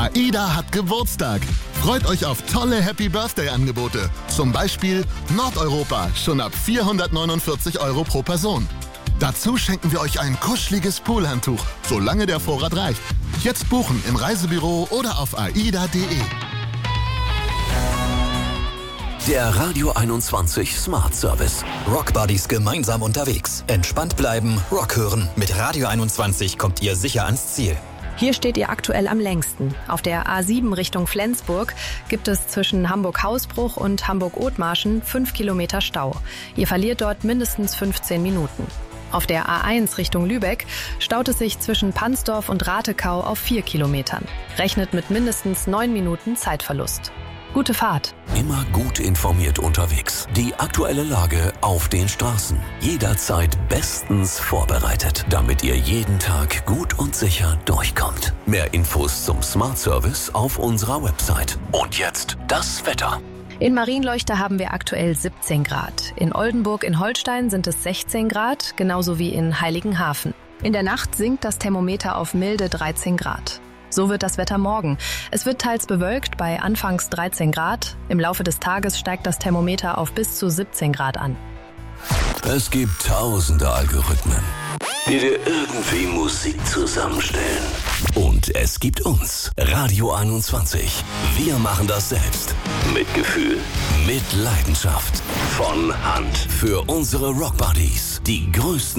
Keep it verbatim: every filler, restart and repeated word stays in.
AIDA hat Geburtstag. Freut euch auf tolle Happy Birthday-Angebote. Zum Beispiel Nordeuropa, schon ab vierhundertneunundvierzig Euro pro Person. Dazu schenken wir euch ein kuscheliges Poolhandtuch, solange der Vorrat reicht. Jetzt buchen im Reisebüro oder auf aida punkt de. Der Radio einundzwanzig Smart Service. Rock Buddies gemeinsam unterwegs. Entspannt bleiben, Rock hören. Mit Radio einundzwanzig kommt ihr sicher ans Ziel. Hier steht ihr aktuell am längsten. Auf der A sieben Richtung Flensburg gibt es zwischen Hamburg-Hausbruch und Hamburg-Othmarschen fünf Kilometer Stau. Ihr verliert dort mindestens fünfzehn Minuten. Auf der A eins Richtung Lübeck staut es sich zwischen Pansdorf und Ratekau auf vier Kilometern. Rechnet mit mindestens neun Minuten Zeitverlust. Gute Fahrt. Immer gut informiert unterwegs. Die aktuelle Lage auf den Straßen. Jederzeit bestens vorbereitet, damit ihr jeden Tag gut und sicher durchkommt. Mehr Infos zum Smart Service auf unserer Website. Und jetzt das Wetter. In Marienleuchter haben wir aktuell siebzehn Grad. In Oldenburg in Holstein sind es sechzehn Grad, genauso wie in Heiligenhafen. In der Nacht sinkt das Thermometer auf milde dreizehn Grad. So wird das Wetter morgen. Es wird teils bewölkt bei anfangs dreizehn Grad. Im Laufe des Tages steigt das Thermometer auf bis zu siebzehn Grad an. Es gibt tausende Algorithmen, die dir irgendwie Musik zusammenstellen. Und es gibt uns, Radio einundzwanzig. Wir machen das selbst. Mit Gefühl, mit Leidenschaft. Von Hand. Für unsere Rock Buddies. Die größten